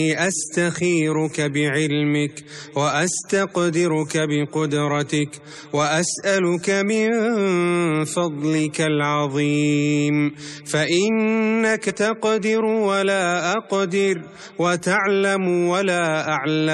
أستخيرك بعلمك وأستقدرك بقدرتك وأسألك من فضلك العظيم، فإنك تقدر ولا أقدر وتعلم ولا أعلم.